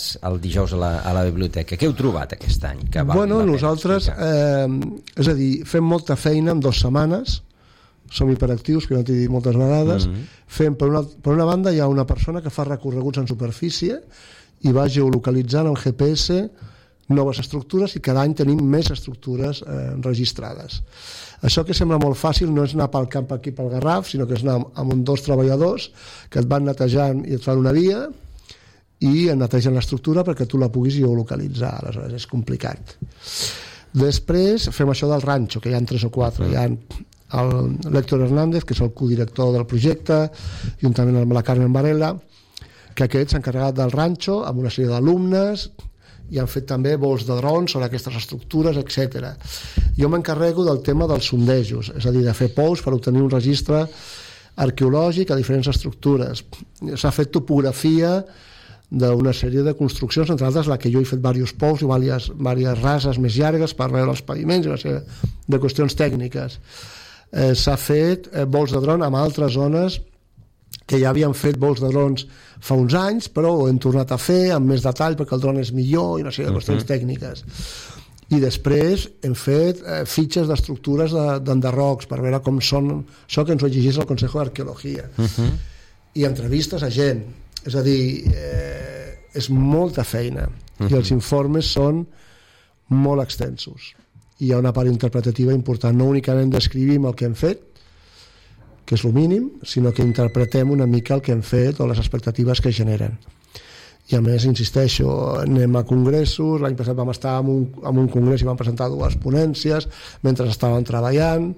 portats el dijous a la biblioteca? Què heu trobat aquest any? Nosaltres, és a dir, fem molta feina en 2 setmanes, som hiperactius, que no t'he dit moltes vegades. Fem, per una banda, hi ha una persona que fa recorreguts en superfície i va geolocalitzant amb GPS noves estructures, i cada any tenim més estructures registrades. Això que sembla molt fàcil no és anar pel camp aquí pel Garraf, sinó que és anar amb 2 treballadors que et van netejant i et fan una via i et netegen l'estructura perquè tu la puguis geolocalitzar. Aleshores és complicat. Després fem això del ranxo, que hi ha 3 o 4. Hi ha l'Héctor Hernández, que és el codirector del projecte, juntament amb la Carmen Varela, que aquest s'ha encarregat del ranxo amb una sèrie d'alumnes i han fet també vols de drons sobre aquestes estructures, etc. Jo m'encarrego del tema dels sondejos, és a dir, de fer pous per obtenir un registre arqueològic a diferents estructures. S'ha fet topografia d'una sèrie de construccions, entre altres la que jo he fet diversos pous i diverses rases més llargues per veure els paviments i una sèrie de qüestions tècniques. S'ha fet vols de dron amb altres zones que ja havien fet vols de drons fa uns anys, però ho hem tornat a fer amb més detall perquè el dron és millor i una sèrie de qüestions tècniques. I després hem fet fitxes d'estructures d'enderrocs per veure com són, això que ens ho exigís el Consejo d'Arqueologia, i entrevistes a gent. És a dir, és molta feina i els informes són molt extensos. Hi ha una part interpretativa important, no únicament descrivim el que hem fet, que és el mínim, sinó que interpretem una mica el que hem fet o les expectatives que generen. I a més, insisteixo, anem a congressos. L'any passat vam estar en un congrés i vam presentar 2 ponències mentre estàvem treballant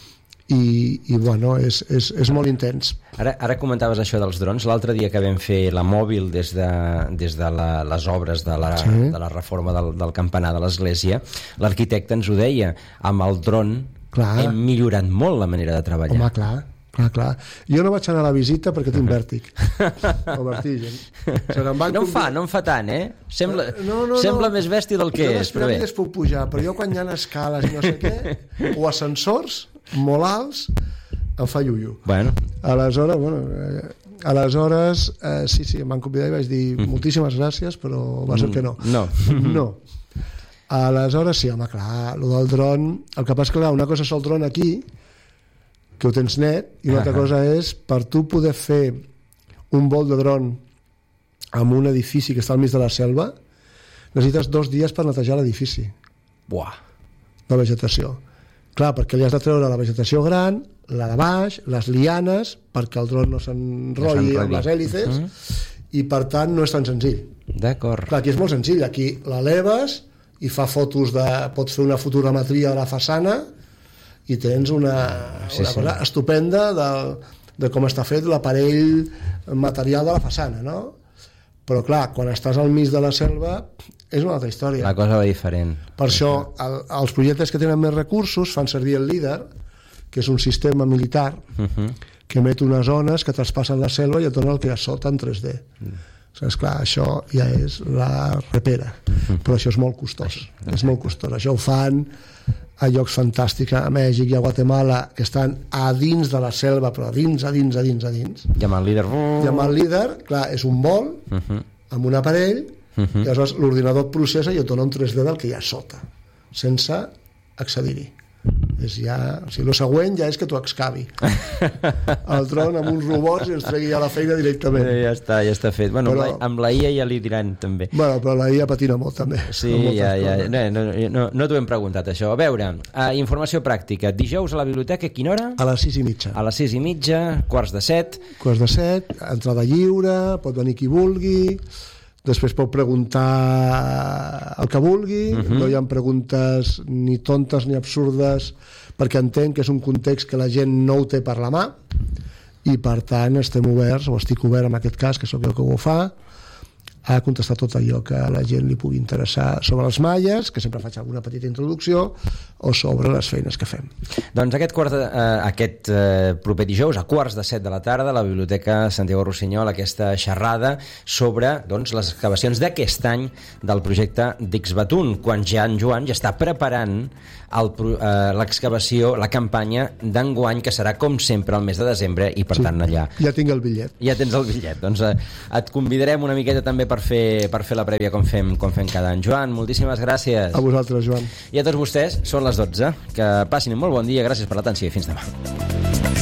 i bueno, és molt intens. Ara comentaves això dels drons. L'altre dia que vam fer la mòbil des de les obres de la reforma del campanar de l'església, l'arquitecte ens ho deia, amb el dron hem millorat molt la manera de treballar. Home, clar. Jo no vaig anar a la visita perquè tinc vèrtic o vertigen. No em fa tant, sembla més bèstia del que és. Jo les piràmides puc pujar, però jo quan hi ha escales i no sé què, o ascensors molt alts, em fa iuiu. Aleshores sí, em van convidar i vaig dir moltíssimes gràcies, però va ser que no. Aleshores sí, home, clar, el del dron, el que passa que una cosa és el dron aquí, que ho tens net, i una altra cosa és per tu poder fer un vol de dron en un edifici que està al mig de la selva, necessites 2 dies per netejar l'edifici. La vegetació. Clar, perquè li has de treure la vegetació gran, la de baix, les lianes, perquè el dron no s'enrotlli amb les hèlices, i per tant no és tan senzill. D'acord. Clar, aquí és molt senzill, aquí l'eleves i fa fotos pots fer una fotogrametria de la façana i tens una cosa estupenda de com està fet l'aparell material de la façana, no? Però clar, quan estàs al mig de la selva és una altra història. La cosa va diferent. Per això els projectes que tenen més recursos fan servir el LIDAR, que és un sistema militar que emet unes ones que traspassen la selva i et dona el que hi ha sota en 3D. Esclar, això ja és la repera, però això és molt costós. Això ho fan a llocs fantàstics, a Mèxic i a Guatemala, que estan a dins de la selva, però a dins. I amb el líder, clar, és un vol amb un aparell, i aleshores l'ordinador processa i et dona un 3D del que hi ha sota, sense accedir-hi. El següent ja és que t'ho excavi el dron amb uns robots i ens tregui ja la feina directament. Ja està fet. Amb la IA ja li diran també. Però la IA patina molt també. Sí, no t'ho hem preguntat això. A veure, informació pràctica. Dijous a la biblioteca, a quina hora? A les 6:30. A les 6:30, 6:45. 6:45, entrada lliure, pot venir qui vulgui. Després pot preguntar el que vulgui, no hi ha preguntes ni tontes ni absurdes, perquè entenc que és un context que la gent no ho té per la mà i per tant estem oberts, o estic obert en aquest cas, que sóc jo que ho fa, a contestar tot allò que a la gent li pugui interessar sobre els maies, que sempre faig alguna petita introducció, o sobre les feines que fem. Doncs aquest proper dijous, a 6:45 de la tarda, a la Biblioteca Santiago Rossinyol, aquesta xerrada sobre les excavacions d'aquest any del projecte d'Ixbatún, quan ja en Joan ja està preparant l'excavació, la campanya d'enguany, que serà com sempre el mes de desembre, i per tant allà... Ja tinc el bitllet. Ja tens el bitllet. Doncs et convidarem una miqueta també per per fer la prèvia com fem cada any. Joan, moltíssimes gràcies. A vosaltres, Joan. I a tots vostès, són les 12. Que passin un molt bon dia, gràcies per l'atenció i fins demà.